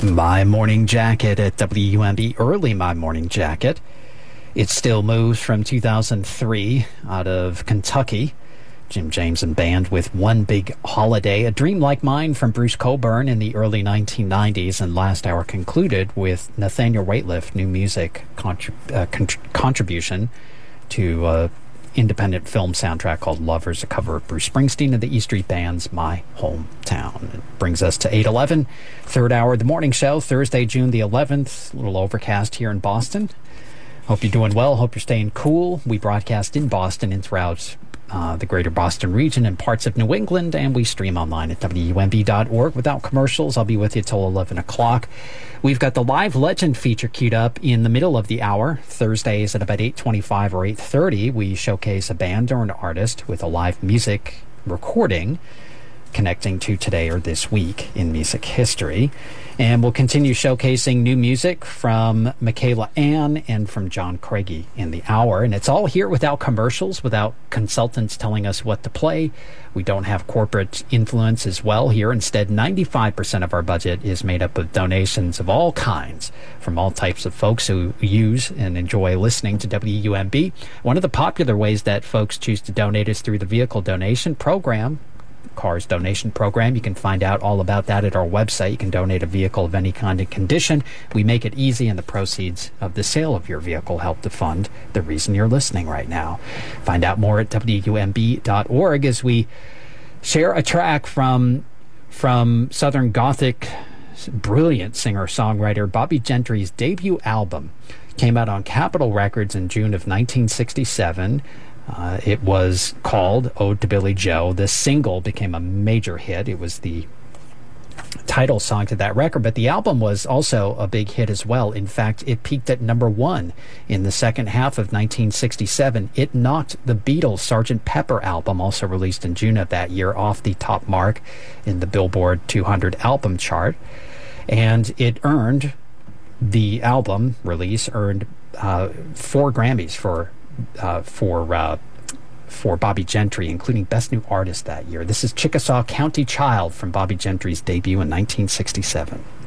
My Morning Jacket at WUMB, early My Morning Jacket. It still moves from 2003 out of Kentucky. Jim James and Band with One Big Holiday, A Dream Like Mine from Bruce Cockburn in the early 1990s, and last hour concluded with Nathaniel Rateliff, new music contribution to independent film soundtrack called Lovers, a cover of Bruce Springsteen and the E Street Band's My Hometown. It brings us to 8:11, third hour of the morning show, Thursday, June the 11th. A little overcast here in Boston. Hope you're doing well. Hope you're staying cool. We broadcast in Boston and throughout the greater Boston region and parts of New England, and we stream online at WUMB.org. Without commercials, I'll be with you till 11 o'clock. We've got the Live Legend feature queued up in the middle of the hour. Thursdays at about 8:25 or 8:30, we showcase a band or an artist with a live music recording connecting to today or this week in music history. And we'll continue showcasing new music from Michaela Ann and from John Craigie in the hour. And it's all here without commercials, without consultants telling us what to play. We don't have corporate influence as well here. Instead, 95% of our budget is made up of donations of all kinds from all types of folks who use and enjoy listening to WUMB. One of the popular ways that folks choose to donate is through the vehicle donation program, Cars Donation Program. You can find out all about that at our website. You can donate a vehicle of any kind and condition. We make it easy, and the proceeds of the sale of your vehicle help to fund the reason you're listening right now. Find out more at WUMB.org as we share a track from Southern Gothic brilliant singer-songwriter Bobbie Gentry's debut album. Came out on Capitol Records in June of 1967. It was called Ode to Billy Joe. This single became a major hit. It was the title song to that record, but the album was also a big hit as well. In fact, it peaked at #1 in the second half of 1967. It knocked the Beatles' Sgt. Pepper album, also released in June of that year, off the top mark in the Billboard 200 album chart. And it earned, the album release earned 4 Grammys for Bobbie Gentry, including Best New Artist that year. This is Chickasaw County Child from Bobbie Gentry's debut in 1967.